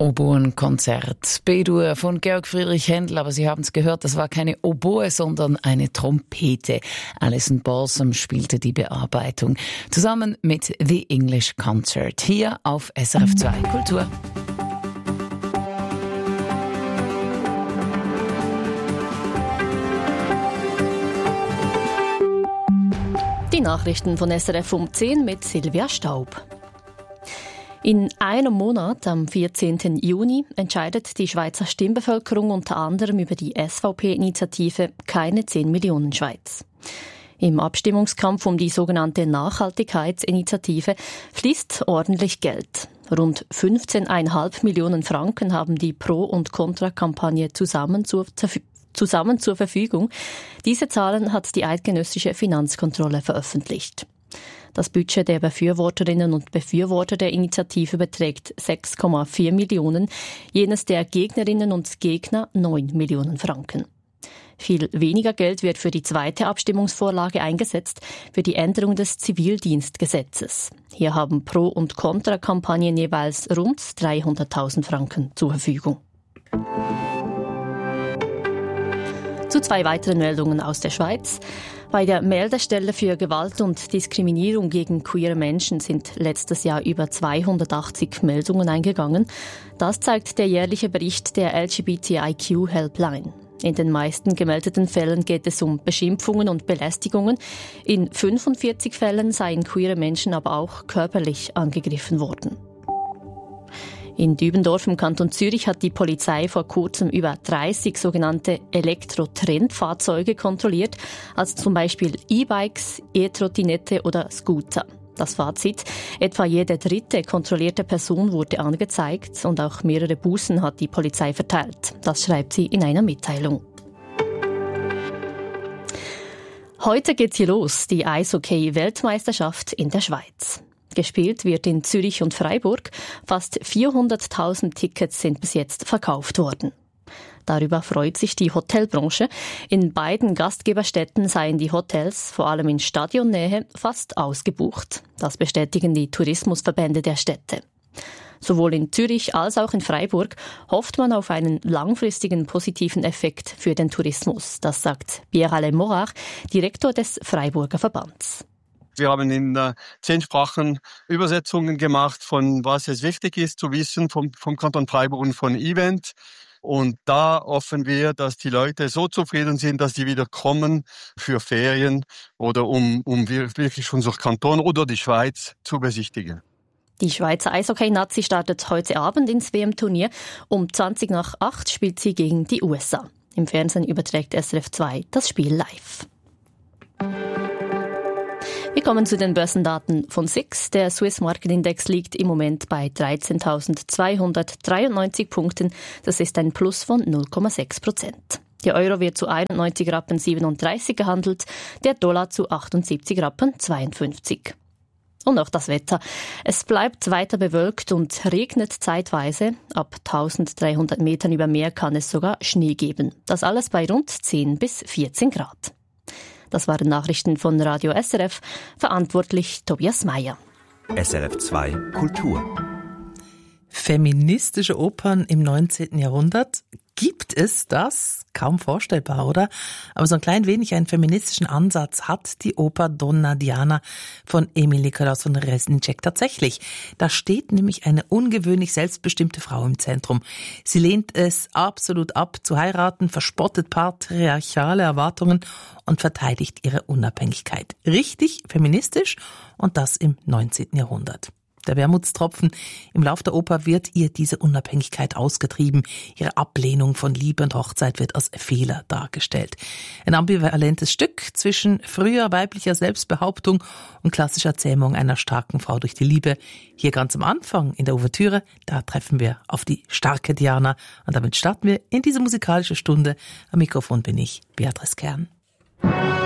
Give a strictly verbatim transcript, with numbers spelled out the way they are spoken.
Oboenkonzert. B-Dur von Georg Friedrich Händel, aber Sie haben es gehört, das war keine Oboe, sondern eine Trompete. Alison Balsam spielte die Bearbeitung. Zusammen mit The English Concert. Hier auf S R F zwei Kultur. Die Nachrichten von S R F um zehn mit Silvia Staub. In einem Monat, am vierzehnten Juni, entscheidet die Schweizer Stimmbevölkerung unter anderem über die S V P-Initiative «Keine zehn Millionen Schweiz». Im Abstimmungskampf um die sogenannte Nachhaltigkeitsinitiative fließt ordentlich Geld. Rund fünfzehn Komma fünf Millionen Franken haben die Pro- und Kontra-Kampagne zusammen zur, zusammen zur Verfügung. Diese Zahlen hat die eidgenössische Finanzkontrolle veröffentlicht. Das Budget der Befürworterinnen und Befürworter der Initiative beträgt sechs Komma vier Millionen, jenes der Gegnerinnen und Gegner neun Millionen Franken. Viel weniger Geld wird für die zweite Abstimmungsvorlage eingesetzt, für die Änderung des Zivildienstgesetzes. Hier haben Pro- und Kontra-Kampagnen jeweils rund dreihunderttausend Franken zur Verfügung. Zu zwei weiteren Meldungen aus der Schweiz. Bei der Meldestelle für Gewalt und Diskriminierung gegen queere Menschen sind letztes Jahr über zweihundertachtzig Meldungen eingegangen. Das zeigt der jährliche Bericht der L G B T I Q Helpline. In den meisten gemeldeten Fällen geht es um Beschimpfungen und Belästigungen. In fünfundvierzig Fällen seien queere Menschen aber auch körperlich angegriffen worden. In Dübendorf im Kanton Zürich hat die Polizei vor kurzem über dreißig sogenannte Elektro-Trendfahrzeuge kontrolliert, also zum Beispiel E-Bikes, E-Trottinette oder Scooter. Das Fazit: Etwa jede dritte kontrollierte Person wurde angezeigt und auch mehrere Bußen hat die Polizei verteilt. Das schreibt sie in einer Mitteilung. Heute geht's hier los, die Eishockey-Weltmeisterschaft in der Schweiz. Gespielt wird in Zürich und Freiburg. Fast vierhunderttausend Tickets sind bis jetzt verkauft worden. Darüber freut sich die Hotelbranche. In beiden Gastgeberstädten seien die Hotels, vor allem in Stadionnähe, fast ausgebucht. Das bestätigen die Tourismusverbände der Städte. Sowohl in Zürich als auch in Freiburg hofft man auf einen langfristigen positiven Effekt für den Tourismus. Das sagt Pierre-Alain Morard, Direktor des Freiburger Verbands. Wir haben in äh, zehn Sprachen Übersetzungen gemacht, von was es wichtig ist zu wissen vom, vom Kanton Freiburg und von Event. Und da hoffen wir, dass die Leute so zufrieden sind, dass sie wieder kommen für Ferien oder um, um wirklich unser Kanton oder die Schweiz zu besichtigen. Die Schweizer Eishockey-Nazi startet heute Abend ins W M-Turnier. Um zwanzig nach acht spielt sie gegen die U S A. Im Fernsehen überträgt S R F zwei das Spiel live. Wir kommen zu den Börsendaten von S I X. Der Swiss Market Index liegt im Moment bei dreizehntausendzweihundertdreiundneunzig Punkten. Das ist ein Plus von null Komma sechs Prozent. Der Euro wird zu einundneunzig Rappen siebenunddreißig gehandelt, der Dollar zu achtundsiebzig Rappen zweiundfünfzig. Und auch das Wetter. Es bleibt weiter bewölkt und regnet zeitweise. Ab eintausenddreihundert Metern über Meer kann es sogar Schnee geben. Das alles bei rund zehn bis vierzehn Grad. Das waren Nachrichten von Radio S R F, verantwortlich Tobias Meyer. S R F zwei Kultur. Feministische Opern im neunzehnten Jahrhundert. Gibt es das? Kaum vorstellbar, oder? Aber so ein klein wenig einen feministischen Ansatz hat die Oper Donna Diana von Emil Nikolaus von Reznicek tatsächlich. Da steht nämlich eine ungewöhnlich selbstbestimmte Frau im Zentrum. Sie lehnt es absolut ab, zu heiraten, verspottet patriarchale Erwartungen und verteidigt ihre Unabhängigkeit. Richtig feministisch und das im neunzehnten Jahrhundert. Der Wermutstropfen: Im Lauf der Oper wird ihr diese Unabhängigkeit ausgetrieben. Ihre Ablehnung von Liebe und Hochzeit wird als Fehler dargestellt. Ein ambivalentes Stück zwischen früher weiblicher Selbstbehauptung und klassischer Zähmung einer starken Frau durch die Liebe. Hier ganz am Anfang in der Ouvertüre, da treffen wir auf die starke Diana. Und damit starten wir in diese musikalische Stunde. Am Mikrofon bin ich, Beatrice Kern.